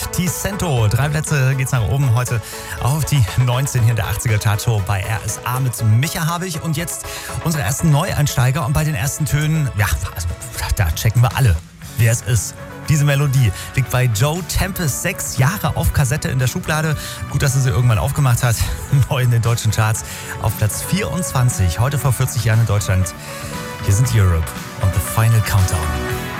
Ticento. 3 Plätze geht's nach oben heute auf die 19 hier in der 80er Chartshow bei RSA mit Micha Habich. Und jetzt unsere ersten Neueinsteiger. Und bei den ersten Tönen, ja, also, da checken wir alle, wer es ist. Diese Melodie liegt bei Joe Tempest 6 Jahre auf Kassette in der Schublade. Gut, dass er sie irgendwann aufgemacht hat. Neu in den deutschen Charts auf Platz 24. Heute vor 40 Jahren in Deutschland. Hier sind Europe und The Final Countdown.